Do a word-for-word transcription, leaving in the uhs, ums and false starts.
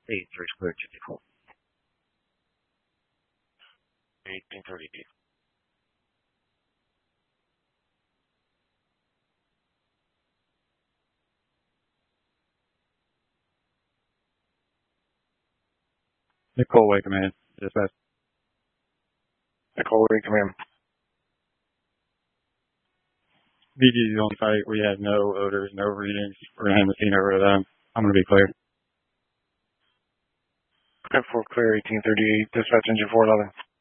eight three clear to default. eighteen thirty-eight. Nicole Way Command. Dispatch. Nicole Way Command. V G is on site. We have no odors, no readings. We're going to have the scene over to them. I'm going to be clear. ten four clear, eighteen thirty-eight. Dispatch engine four eleven.